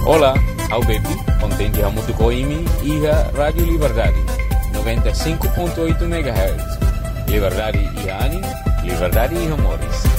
Olá, ao Bepi, contente a Mutucoimi e a Rádio Liberdade, 95.8 MHz. Liberdade e ânimo, liberdade e amores.